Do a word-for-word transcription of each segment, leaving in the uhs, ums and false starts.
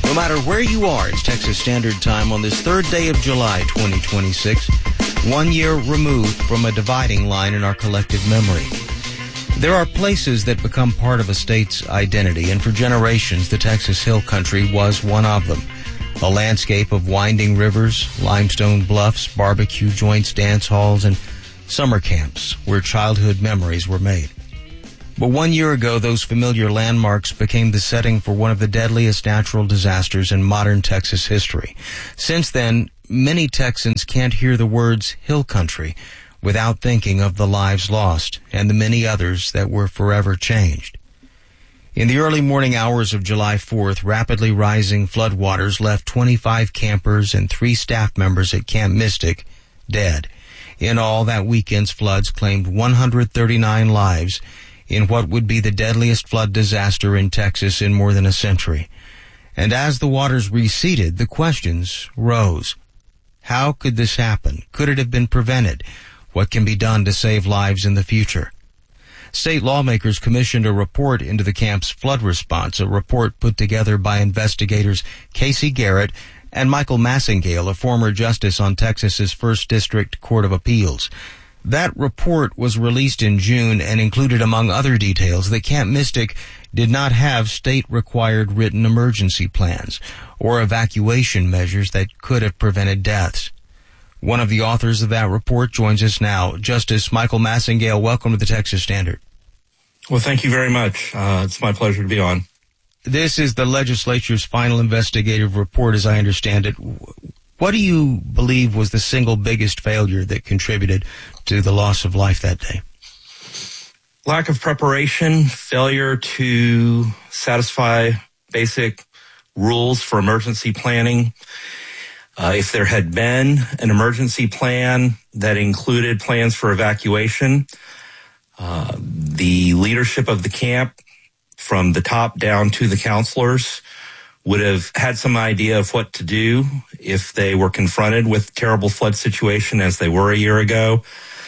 No matter where you are, it's Texas Standard Time on this third day of July twenty twenty-six, one year removed from a dividing line in our collective memory. There are places that become part of a state's identity, and for generations, the Texas Hill Country was one of them. A landscape of winding rivers, limestone bluffs, barbecue joints, dance halls, and summer camps where childhood memories were made. But one year ago, those familiar landmarks became the setting for one of the deadliest natural disasters in modern Texas history. Since then, many Texans can't hear the words Hill Country without thinking of the lives lost and the many others that were forever changed. In the early morning hours of July fourth, rapidly rising floodwaters left twenty-five campers and three staff members at Camp Mystic dead. In all, that weekend's floods claimed one hundred thirty-nine lives in what would be the deadliest flood disaster in Texas in more than a century. And as the waters receded, the questions rose. How could this happen? Could it have been prevented? What can be done to save lives in the future? State lawmakers commissioned a report into the camp's flood response, a report put together by investigators Casey Garrett and Michael Massengale, a former justice on Texas's First District Court of Appeals. That report was released in June and included, among other details, that Camp Mystic did not have state-required written emergency plans or evacuation measures that could have prevented deaths. One of the authors of that report joins us now. Justice Michael Massengale, welcome to the Texas Standard. Well, thank you very much. Uh, it's my pleasure to be on. This is the legislature's final investigative report, as I understand it. What do you believe was the single biggest failure that contributed to the loss of life that day? Lack of preparation, failure to satisfy basic rules for emergency planning. Uh, if there had been an emergency plan that included plans for evacuation, uh, the leadership of the camp, from the top down to the counselors, would have had some idea of what to do if they were confronted with a terrible flood situation as they were a year ago.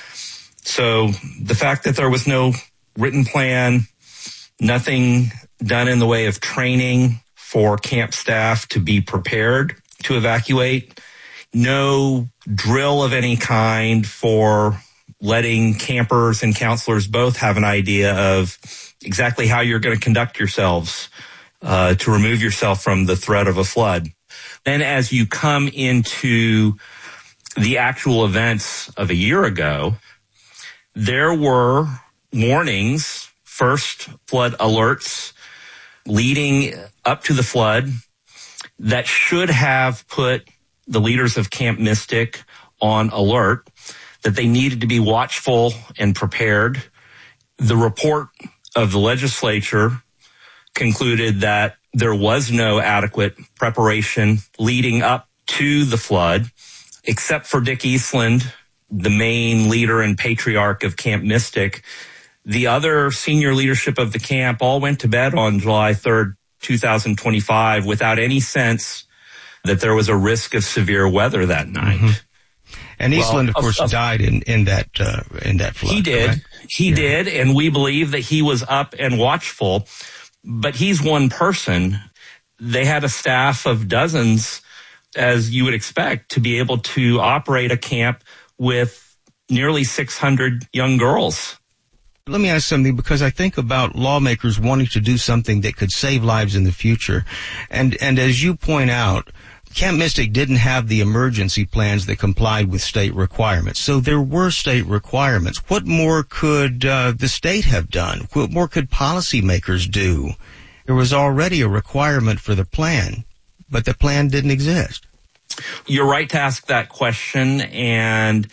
So the fact that there was no written plan, nothing done in the way of training for camp staff to be prepared to evacuate, no drill of any kind for letting campers and counselors both have an idea of exactly how you're going to conduct yourselves uh, to remove yourself from the threat of a flood. Then as you come into the actual events of a year ago, there were warnings, first flood alerts leading up to the flood that should have put the leaders of Camp Mystic on alert, that they needed to be watchful and prepared. The report of the legislature concluded that there was no adequate preparation leading up to the flood, except for Dick Eastland, the main leader and patriarch of Camp Mystic. The other senior leadership of the camp all went to bed on July third, two thousand twenty-five without any sense that there was a risk of severe weather that night. Mm-hmm. And Eastland, well, of course, of, died in, in that uh, in that flood. He did. Correct? He yeah. did, and we believe that he was up and watchful. But he's one person. They had a staff of dozens, as you would expect, to be able to operate a camp with nearly six hundred young girls. Let me ask something, because I think about lawmakers wanting to do something that could save lives in the future. And and as you point out, Camp Mystic didn't have the emergency plans that complied with state requirements. So there were state requirements. What more could uh, the state have done? What more could policymakers do? There was already a requirement for the plan, but the plan didn't exist. You're right to ask that question. And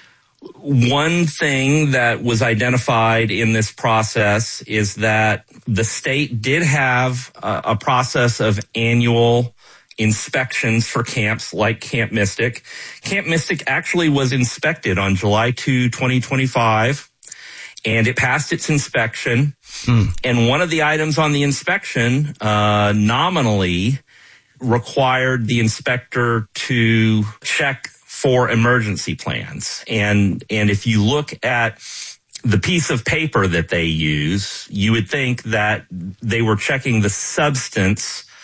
one thing that was identified in this process is that the state did have a, a process of annual inspections for camps like Camp Mystic. Camp Mystic actually was inspected on July second, twenty twenty-five, and it passed its inspection. Hmm. And one of the items on the inspection uh, nominally required the inspector to check for emergency plans. And and if you look at the piece of paper that they use, you would think that they were checking the substance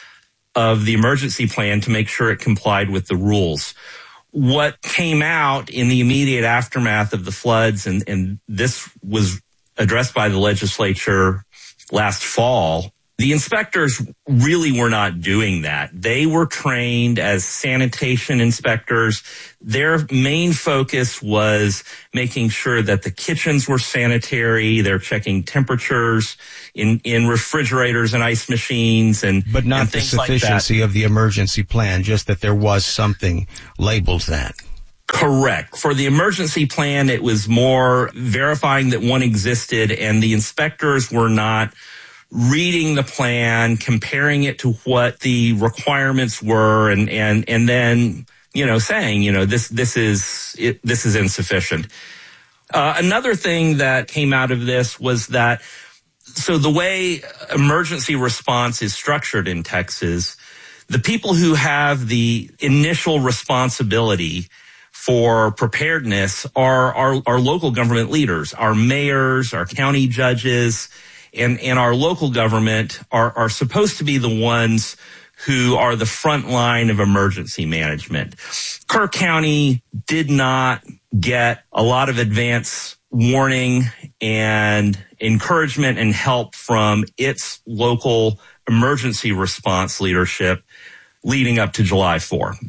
of the emergency plan to make sure it complied with the rules. What came out in the immediate aftermath of the floods, and, and this was addressed by the legislature last fall, the inspectors really were not doing that. They were trained as sanitation inspectors. Their main focus was making sure that the kitchens were sanitary. They're checking temperatures in, in refrigerators and ice machines and But not and the things like sufficiency that. of the emergency plan, just that there was something labeled that. Correct. For the emergency plan, it was more verifying that one existed, and the inspectors were not reading the plan, comparing it to what the requirements were, and and and then, you know, saying, you know, this this is it, this is insufficient. Uh, another thing that came out of this was that, so the way emergency response is structured in Texas, the people who have the initial responsibility for preparedness are our, our local government leaders, our mayors, our county judges, and, and our local government are, are supposed to be the ones who are the front line of emergency management. Kirk County did not get a lot of advance warning and encouragement and help from its local emergency response leadership leading up to July fourth.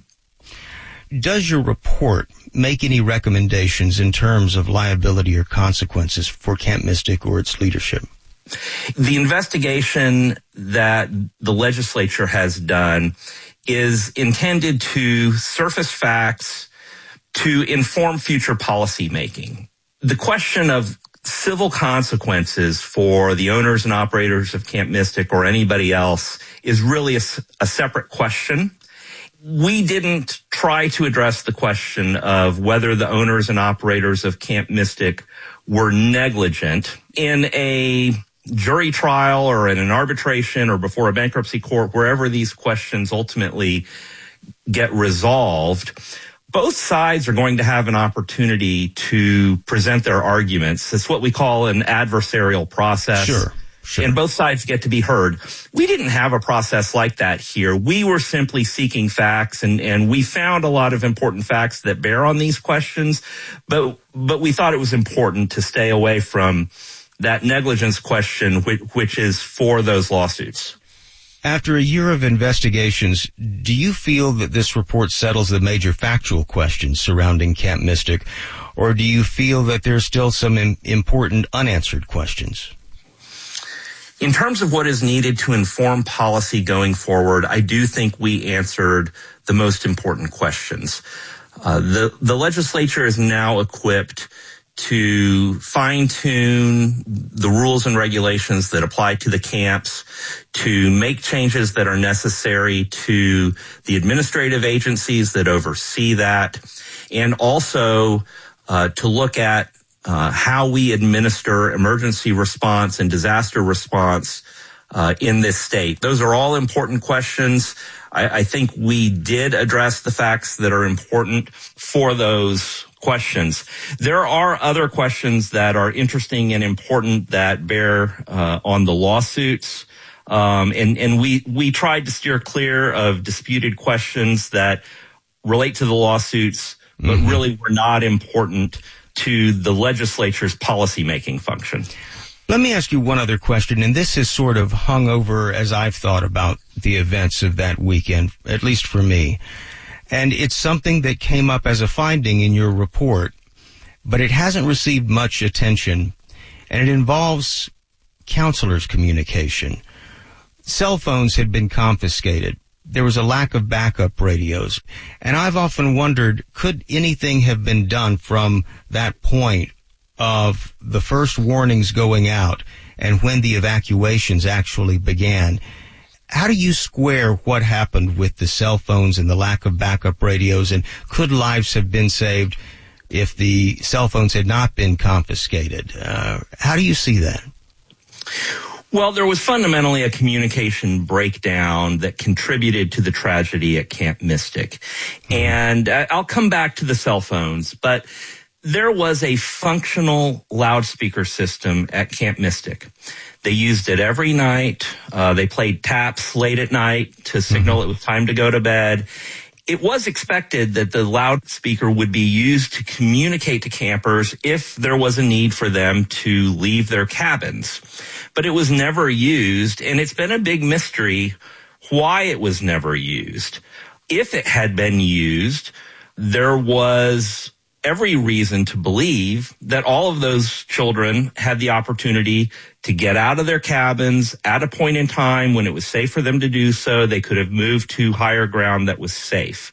Does your report make any recommendations in terms of liability or consequences for Camp Mystic or its leadership? The investigation that the legislature has done is intended to surface facts to inform future policy making. The question of civil consequences for the owners and operators of Camp Mystic or anybody else is really a, a separate question. We didn't try to address the question of whether the owners and operators of Camp Mystic were negligent in a jury trial or in an arbitration or before a bankruptcy court, wherever these questions ultimately get resolved. Both sides are going to have an opportunity to present their arguments. It's what we call an adversarial process. Sure. Sure. And both sides get to be heard. We didn't have a process like that here. We were simply seeking facts, and, and we found a lot of important facts that bear on these questions, but but we thought it was important to stay away from that negligence question, which, which is for those lawsuits. After a year of investigations, do you feel that this report settles the major factual questions surrounding Camp Mystic, or do you feel that there's still some im- important unanswered questions? In terms of what is needed to inform policy going forward, I do think we answered the most important questions. Uh, the, the legislature is now equipped to fine-tune the rules and regulations that apply to the camps, to make changes that are necessary to the administrative agencies that oversee that, and also uh, to look at Uh, how we administer emergency response and disaster response uh, in this state. Those are all important questions. I, I think we did address the facts that are important for those questions. There are other questions that are interesting and important that bear uh, on the lawsuits. Um, and, and we, we tried to steer clear of disputed questions that relate to the lawsuits, but mm-hmm. really were not important to the legislature's policymaking function. Let me ask you one other question, and this has sort of hung over as I've thought about the events of that weekend, at least for me. And it's something that came up as a finding in your report, but it hasn't received much attention, and it involves counselors' communication. Cell phones had been confiscated. There was a lack of backup radios. And I've often wondered, could anything have been done from that point of the first warnings going out and when the evacuations actually began? How do you square what happened with the cell phones and the lack of backup radios? And could lives have been saved if the cell phones had not been confiscated? Uh, how do you see that? Well, there was fundamentally a communication breakdown that contributed to the tragedy at Camp Mystic. And uh, I'll come back to the cell phones, but There was a functional loudspeaker system at Camp Mystic. They used it every night. Uh, they played taps late at night to signal mm-hmm. it was time to go to bed. It was expected that the loudspeaker would be used to communicate to campers if there was a need for them to leave their cabins. But it was never used, and it's been a big mystery why it was never used. If it had been used, there was every reason to believe that all of those children had the opportunity to get out of their cabins at a point in time when it was safe for them to do so. They could have moved to higher ground that was safe.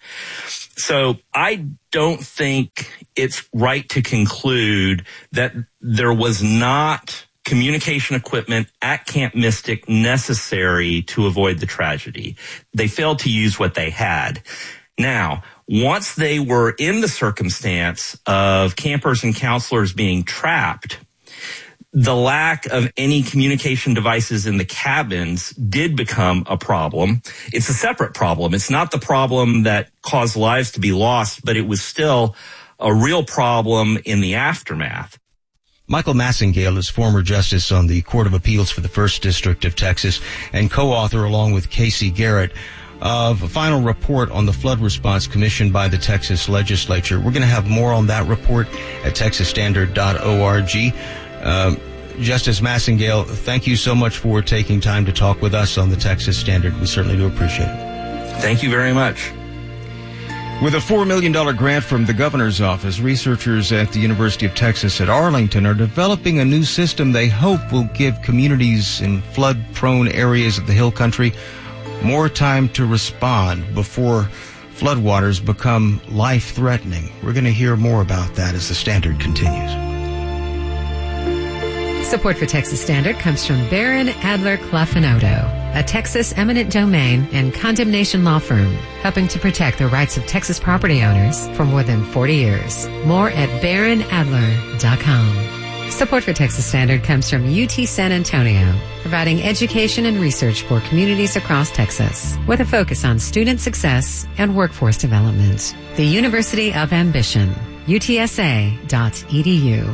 So I don't think it's right to conclude that there was not communication equipment at Camp Mystic necessary to avoid the tragedy. They failed to use what they had. Now, once they were in the circumstance of campers and counselors being trapped, the lack of any communication devices in the cabins did become a problem. It's a separate problem. It's not the problem that caused lives to be lost, but it was still a real problem in the aftermath. Michael Massengale is former justice on the Court of Appeals for the First District of Texas and co-author, along with Casey Garrett, of a final report on the flood response commissioned by the Texas legislature. We're going to have more on that report at texas standard dot org. Um, Justice Massengale, thank you so much for taking time to talk with us on the Texas Standard. We certainly do appreciate it. Thank you very much. With a four million dollars grant from the governor's office, researchers at the University of Texas at Arlington are developing a new system they hope will give communities in flood-prone areas of the Hill Country more time to respond before floodwaters become life-threatening. We're going to hear more about that as the Standard continues. Support for Texas Standard comes from Barron Adler Clough and Odo, a Texas eminent domain and condemnation law firm, helping to protect the rights of Texas property owners for more than forty years. More at baron adler dot com. Support for Texas Standard comes from U T San Antonio, providing education and research for communities across Texas, with a focus on student success and workforce development. The University of Ambition, U T S A dot E D U.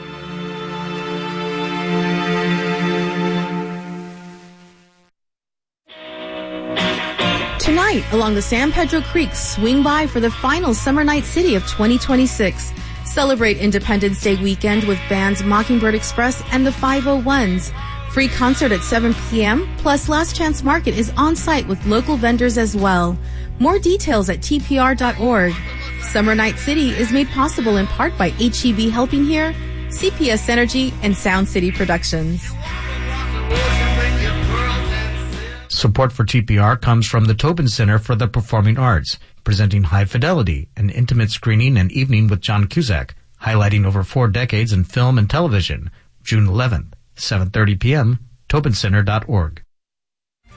Tonight, along the San Pedro Creek, swing by for the final Summer Night City of twenty twenty-six. Celebrate Independence Day weekend with bands Mockingbird Express and the five oh ones. Free concert at seven p.m. plus Last Chance Market is on site with local vendors as well. More details at T P R dot org. Summer Night City is made possible in part by H E B Helping Here, C P S Energy, and Sound City Productions. Support for T P R comes from the Tobin Center for the Performing Arts, presenting High Fidelity, an intimate screening and evening with John Cusack, highlighting over four decades in film and television. June eleventh, seven thirty p.m., tobin center dot org.